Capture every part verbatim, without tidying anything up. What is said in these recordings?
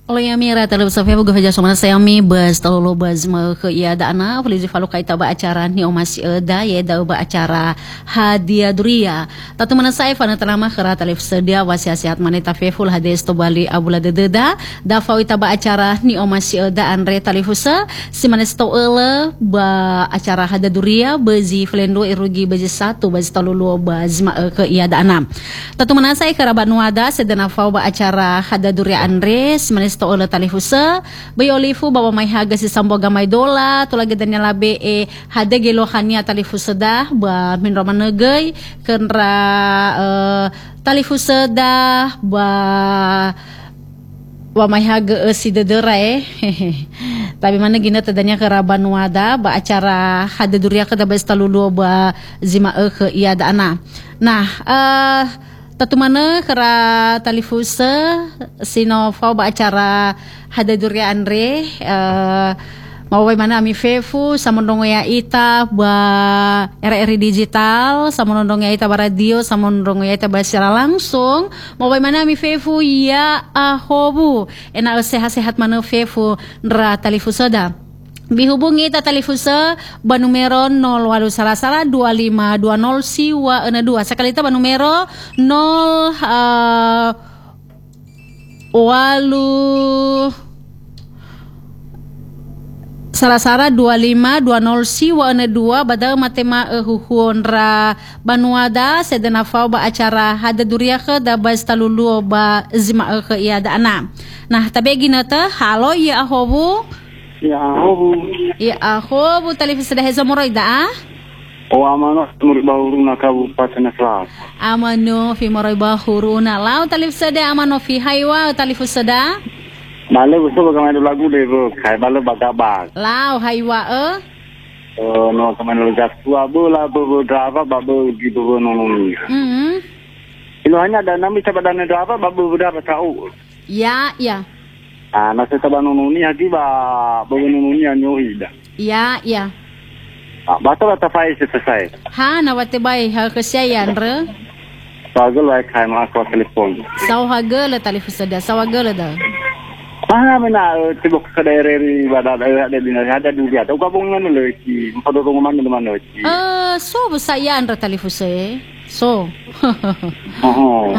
Olha mira talab sa febo gafaja somana sayami bas talolo bas ma ke ia da ana felizi falu kaita ba acara ni omas eda ye da ba acara hadia duria tatu mana sai fana tanama khara talif sedia wasiasiat maneta feful hades to bali abula dededa da fawita ba acara ni omas eda andre talifusa si manesto ele ba acara hadia duria bezi flendo irugi bezi satu bezi talolo bas ma ke ia da ana tatu mana sai khara banuada sedana faw ba acara hadia duria andre si manesto to ola talifusa bayolifu baba may haga si sambo gamay dola tulagi danya labe e hade gelo khania talifusa da ba min roman negay kenra uh, talifusa da ba wa may haga uh, si dedera eh tapi mana gina tadanya keraban wada ba acara hade duria kada ba stalulu ba zima e ke iya da ana nah uh, tatu mana kera talifusa sino fau ba acara hada duria andre uh, mau mana ami fefu samondongo ya ita ba R R I digital samondongo ya ita ba radio samondongo ya ita ba secara langsung mau mana ami fefu ya ahobu ena sehat-sehat mana fefu nra talifusa da Bihubungi tatalifusa ba numero nol walu salah salah dua lima dua nol siwa ena dua sekali itu ba numero nol uh, walu salah salah dua lima dua nol siwa ena dua badal matema huhunra banuada sedena fau ba acara hada duria ke da ba stalulu ba zima ke iya da ana nah tabegi nata halo ya ahobu Ya ahobu. Ya ahobu talifisa dah heza moroida ah? O amano muri bahuruna Kabupaten Selatan. Amano fi morai bahuruna lau talifisa dah amano fi haywa talifisa dah? Bale buso bagamai lagu deh bro, kai bale bagabag. Lau haywa eh? Oh no kamai lagu tua bola bobo drava babu di bobo nononi. Hmm. Ilo hanya ada nami cabadane drava babu drava tahu. Ya ya. Ah, nasa taba nununi hagi ba bago nununi anyo ida. Ya, ya. Ah, bata bata fai se sai. Ha na wate bai ha kesyayan re. Sagal lai kai ma ko telepon. Saw hagala talifusa da, saw hagala da. Ah, mena tibok ka daereri bada ada di ada di dia. Tau gabung ngano le ki, padorong man man ki. Eh, so besayan re talifusa eh. So. Oh.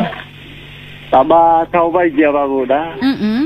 Taba tahu baik dia babu dah. Mm-mm.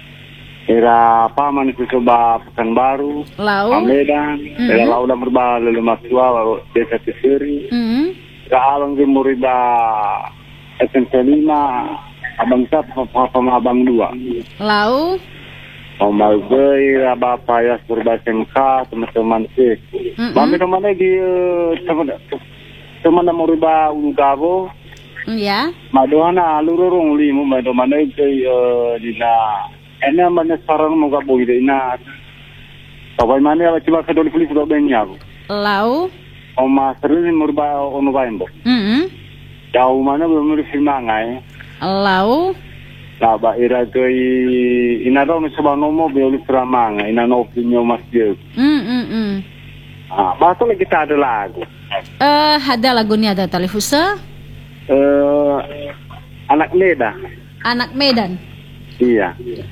Era paman itu coba Pekanbaru, Lau. Medan, Mm-hmm. era lau dah berbah lalu masua desa Teseri. Mm-hmm. Era alang di Muriba S M P lima, abang satu, papa abang dua. Lau. Omal gay, aba payas berbah S M K, teman-teman sih. Mami teman lagi teman teman Muriba Ulugabo. Ya. Madohana alururong limu mado manay kay dina ena man sarang mga boy ina sabay man ya chiba kadol pulis do benya Lau. o ma sarili murba ono baimbo Mhm. daw man ba muri filmangai Lau. la ba ira kay ina do no saba no mo beuli tramanga ina no opinyo mas je Mhm. ah ba to lagi ta ada lagu Eh, ada lagunya ada talifusa. eh anak Leda. Anak Medan. Iya.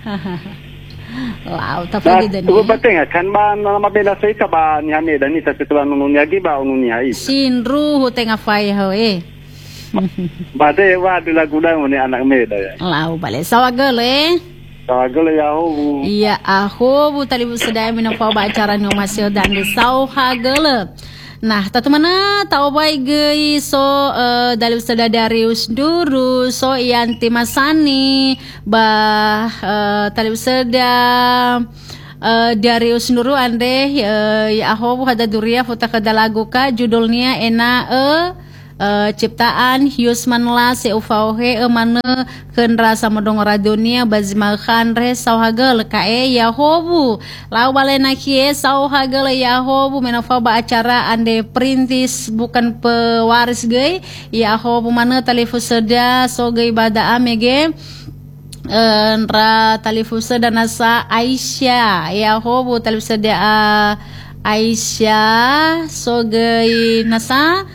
Lau, Nah, tapi di tuh betul kan ba nama beda saya ba ni Medan ni tapi tuan nunun lagi ba nunun ai. Sinru hutenga fai ho eh. Bade wa di lagu dah ni anak Medan ya. Lau bale sawagel eh. Tawagal ya ho. Iya, aku bu talifusa daya minapau ba acara ni masih dan di saw hagel. Nah, tatu mana tahu baik gay so uh, dari Ustadz Darius Duru so Yanti Masani bah uh, tali Ustadz uh, Darius Duru ande uh, ya ahobu hada duria futa kada lagu ka judulnya ena uh, uh, ciptaan Yusman la seufauhe emane kenra sama dong radionia bazima khanre sauhagel kae yahobu lau balena kie sauhagel yahobu menafa ba acara ande perintis bukan pewaris gay yahobu mana talifusa da so gay bada amege enra talifusa da nasa Aisyah yahobu talifusa da uh, Aisyah so gay nasa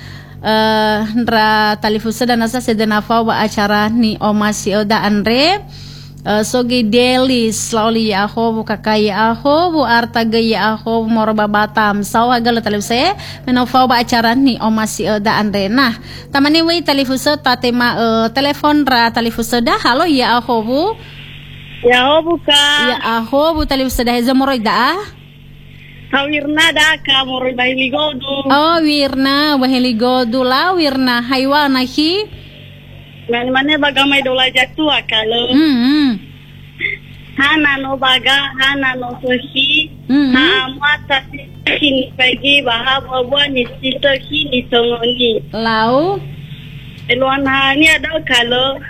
uh, nra talifusa dan nasa sedena fa wa acara ni Oma si Oda Andre Uh, sogi delis lauli ya ahobu kakai ahobu arta gaya ahobu moroba batam sawa gala talifuse menofau ba acara ni omasi uh, da andre nah tamani wi talifuse tatema uh, telepon ra talifuse da halo ya ahobu ya ahobu ka ya ahobu talifuse da hezamoroi da Wirna da ka moroi bahiligodu oh Wirna bahiligodu la Wirna haywana hi Mana bagamai dola jatu akalo. Hmm. Hana no baga, hana no soshi. Hmm. Ha amata kini pagi bahab abwa ni sito kini songoni. Lau. Eluan ha ni ada kalo.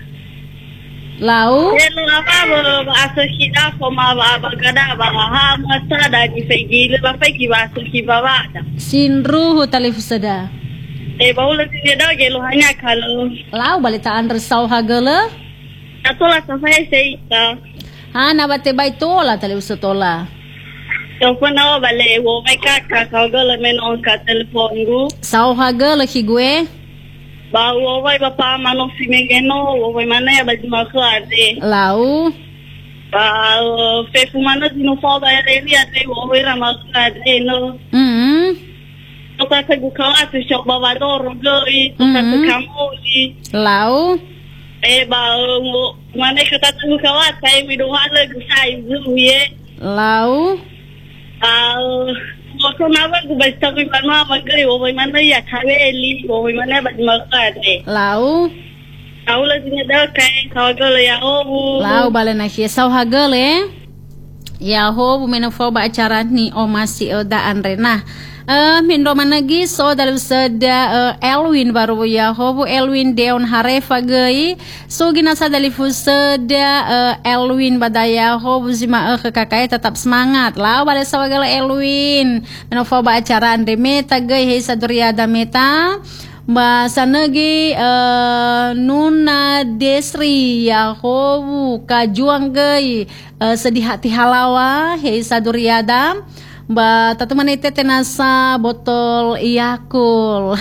Lau. Elu apa ba asoshi da koma ba bagada ba ha masa da di pagi le ba pagi ba asoshi ba ba. Sinruhu talifusada. Eh baula tidak ada gelo hanya kalau lau balitaan resau hagala atola sampai seita ha na bate bai tola tali usotola telepon awa bale wo mai kaka kau gala menon ka telepon gu sau hagala higue ba wo vai bapa mano simegeno wo vai mana ya baju maku ade lau ba fe fumana dino fa ba ele ade wo vai ramaku ade no mm Toka sa gukawa sa shop babador goi toka sa kamuli lau eh ba mo mana kata sa gukawa sa mi do hala gusai zuye lau ah mo ko na ba gu basta ko panwa magay o may mana ya kaweli o may mana ba magkade lau aula dinya da kai kawagala ya o lau bale na hiya sau hagale ya ho bu menofo ba acara ni o masih da andrena Uh, Mindo managi so dalam seda uh, Elwin baru ya hobu Elwin deon harefa gai so ginasa dari fuseda uh, Elwin badaya hobu zima uh, kekakai tetap semangat lah balik sawagala Elwin menova ba acara ande meta gai hei saduriada meta bahasa negi uh, Nuna Desri ya hobu kajuang gai uh, sedih hati halawa hei saduriada Mbak tatu menite tenasa botol Yakul.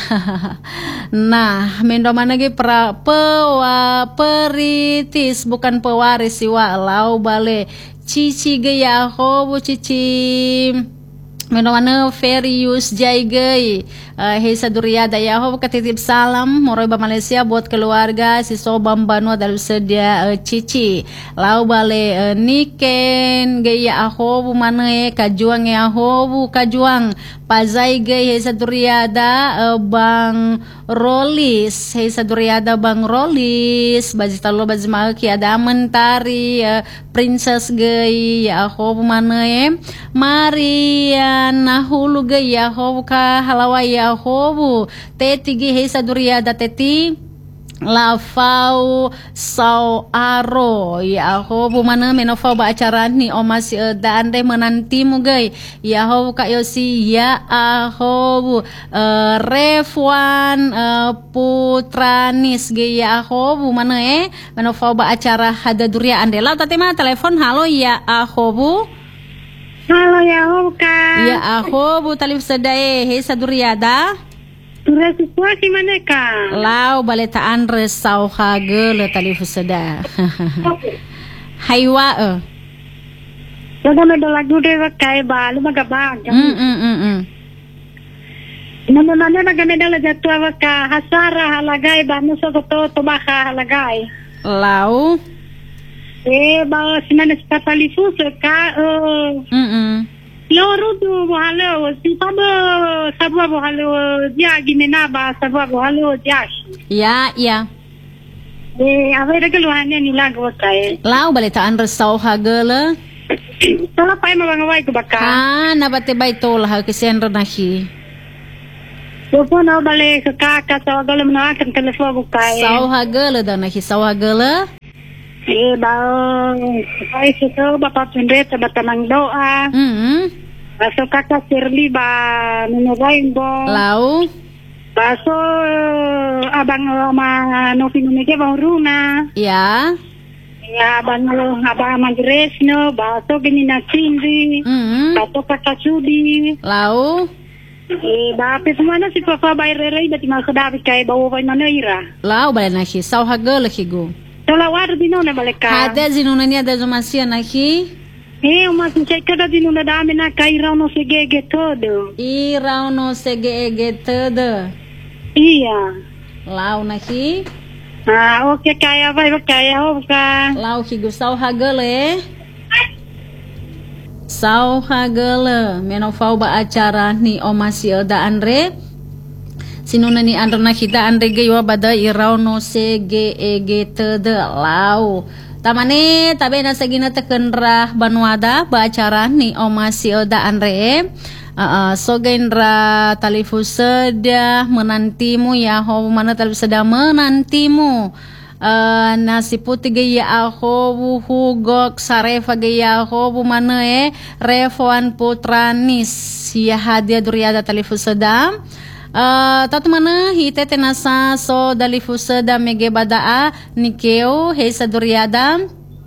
Nah, mendo mana ge pra pewa peritis bukan pewaris siwa lau bale cici ge ya hobu cici mendo mana Ferius Jai ge uh, Hesa Duriada ya hobu ketitip salam moroba Malaysia buat keluarga si Sobam Banua dalam sedia uh, cici lau bale uh, Niken ge ya hobu mana e kajuang ya hobu kajuang Pazai ge Hesa Duriada uh, Bang Rolis Hesa Duriada Bang Rolis bajita lo bajima ki ada mentari uh, Princess ge ya hobu mana e Maria nahulu ge ya hobu ka halawa ya hobu teti ge Hesa Duriada teti lafau sau aro ya hobu mana menofau ba acara ni omas uh, dande menantimu gai ya hobu kak Yosi ya ahobu uh, Refwan uh, Putranis ge ya hobu mana eh menofau ba acara hada duria ande lau tatema telepon halo ya ahobu halo ya ahobu kak ya ahobu talif sedae Hesa Duriada Tura situasi mana kak? Lau baletaan resau hagele tali fusada. Haiwa eh. Jaga medo lagu deh kai balu magabag. Mm mm mm mm. Nama mana baga medo la jatu ka hasara halagai banu so to to baka halagai. Lau. Eh ba simana sekali fuso ka eh. Mm mm. Loro tu bohalo si pabo sabwa bohalo dia gimana ba sabwa bohalo dia. Ya ya. Eh avera keluarnya ni lagu kai. Lau baletaan resau hagele. Tala pai mabangawai ku baka. Ah na bate baitol ha kesen renahi. Dopo na bale ke kakak sa gale menakan telepon bukai. Sau hagele dan nahi sau hagele. Eh ba ai seto bapak pendeta batanang doa. Mm. Baso kakak Shirley ba nunobain bo. Lau. Baso abang ma nofinumike ba runa. Ya. Ya abang abang magresno baso genina Cindy. Mm. Baso kakak Sudi. Lau. Eh ba pe semana si papa bayar rei bati mal kedapi kai bawa bain mana ira. Lau bale nahi sau hagele higu. Tolawar dinuna baleka. Hada zinuna ni ada zomasia naki. Eh, uma sinchekada dinuna dame na kairau no segege todo. Irau no segege todo. Iya. Lau naki. Ah, oke kaya vai kaya oka. Lau higu sau hagale. Sau hagale. Menofau ba acara ni omasi da Andre. Sinuna ni Andre na kita Andre ge wa bada irau no segege todo. Lau. Tamane tabe na sagina tekenrah banuada ba acara ni omasi da Andre. Uh, uh, so gendra talifu seda menantimu ya ho mana talifu seda menantimu uh, nasi putih gaya ho hugok sarefa gaya ho mana eh refuan putranis ya hadiah duriada talifu seda uh, tatu mana hite tenasa so talifu seda mege badaa nikeo heisa duriada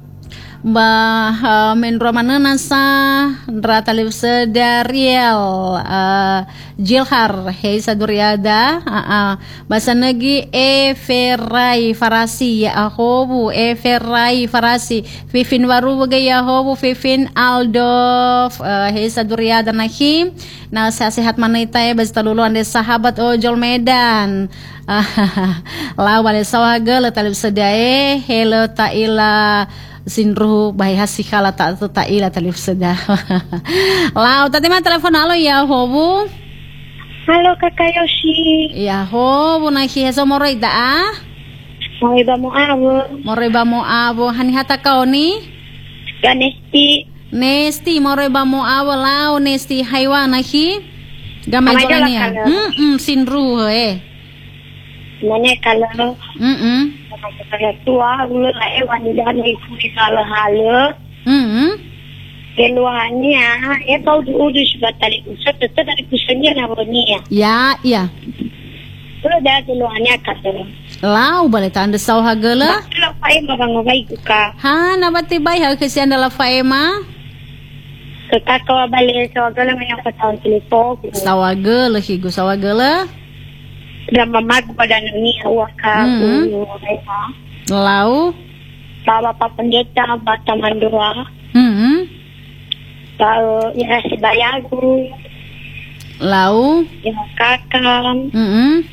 ba uh, menro mana nasa ratalif sedariel uh, jilhar hei saduriada uh, uh, basa nagi e ferai farasi ya ahobu e ferai farasi fifin waru ya ahobu fifin aldof uh, hei saduriada nahi na sehat mana ita ya basta lulu ande sahabat ojol Medan la wale sawaga talif sedae hele taila sinruh bahaya sikala tak tu tak ila talif sedah. Lau tadi mah telepon halo ya hobu. Halo kakak Yoshi. Ya hobu naki heso moroi da. Moroi ba mo abo. Moroi ba mo abo hani hata kau ni. Ganesti. Nesti moroi ba mo abo lau nesti haiwan naki. Gamai jolania. Hmm hmm sinruh eh. Nanya kalau. Hmm hmm. Saya tua, ulu lah ewan di dalam ibu di salah hal. Hmm. Keluarnya, eh tahu di udah sudah tadi pusat, tetap dari pusatnya namanya. Ya, ya. Ulu dah keluarnya kata. Lau balik tanda sau hagala. Kalau Faema bang ngai kuka. Ha, nabati bay ha kasi anda la Faema. Kakak balik sawagala mayang patawon telepon. Sawagala higo sawagala. Dan mamag pada ni awak Hmm. Lau. Bawa Pak Pendeta Bata Mandura. Hmm. Bawa ya si Bayagu. Lau. Ya kakak. Hmm.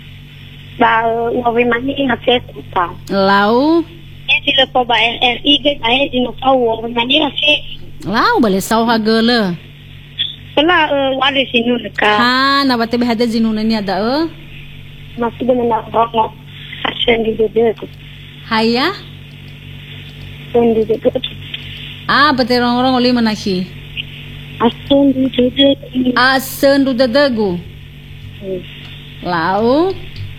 Bawa wawi mani ngapet pa. Lau. Eh sila po ba R R I ke ay dino pa wawi mani ngapet. Lau balik sau hagala. Kala wale sinu ka. Ha, nabati behada zinuna ni ada eh. Masih benar banget. Asen di dede. Haya. Asen di dede. Ah, bati orang-orang uli manaki. Asen di dede. Asen du dadagu. Lau.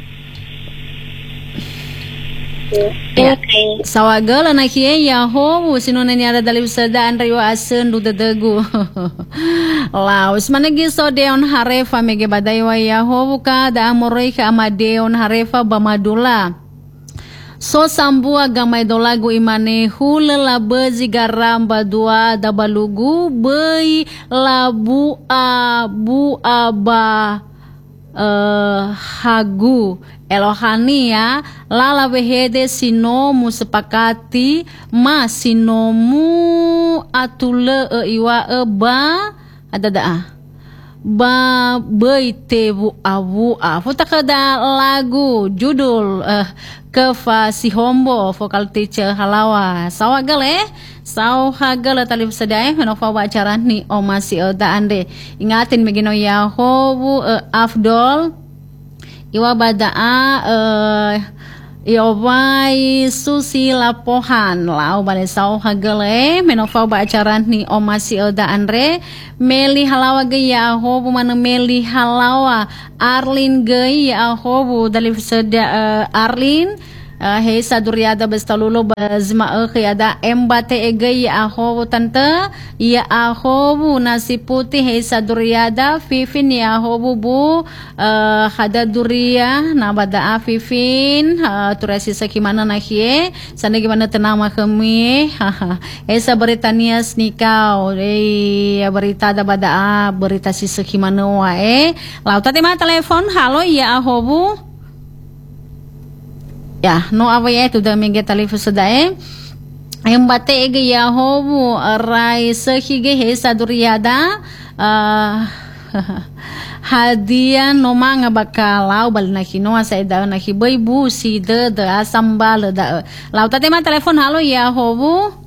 Ya. Okay. Sawagala naki eh ya ho sinuna ni ada dalib sada andra yo asen du dadagu. Laos managi so deon harefa mege badai wa ya ho ka da amoroi ka amadeon harefa bamadula. So sambu agamai dolagu imane hula labezi garam badua da balugu bei labu abu aba uh, hagu Elohani ya lala wehede sinomu sepakati ma sinomu atule e iwa e ba ada daa ba beite bu awu a futakada lagu judul uh, kefa si hombo vokal teacher halawa sawagale saw hagala talib sedai menofa acara ni omasi da ande ingatin megino ya hobu uh, afdol iwa badaa uh, iowai susi lapohan lau bale saw hagale menofa acara ni omasi da andre meli halawa gaya hobu mana meli halawa Arlin gaya hobu dalib seda uh, Arlin Uh, hei saduriada bestalulu bazma ada embate egay ahobu tante ya ahobu nasi putih hei saduriada fifin ya ahobu bu uh, hada duria na bada fifin uh, turasi sakimana nahie sana gimana tenama kami hei saberitania snikau hei berita da bada berita si sakimana wae lau tadi mah telepon halo ya ahobu Ya, no apa ya itu dah mege talifu sedae. Yang bate ege ya hobu rai sehige he saduriada uh, hadiah no manga bakalau bal na hino sa ida na hibay busi de de asambal da lau tate ma telepon halo ya hobu.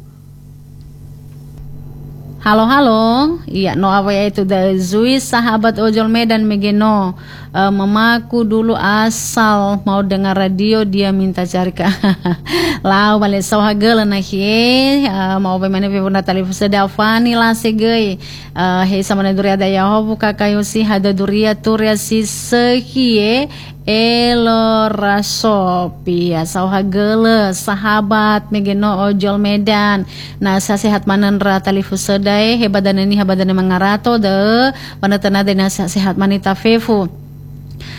Halo halo, iya no apa ya itu dari Zui sahabat ojol Medan Megeno uh, mamaku dulu asal mau dengar radio dia minta cari ke lau balik sawhagel nah he uh, mau bagaimana pun telefon sedafani lah segei uh, he sama neduria daya hobu kakayo si hada duria turia si sehie Elo rasopi ya sawhagel sahabat Megeno ojol Medan nah sa sehat manan ra talifu sedai hebadan ini hebadan mangarato de panatana de sehat manita fefu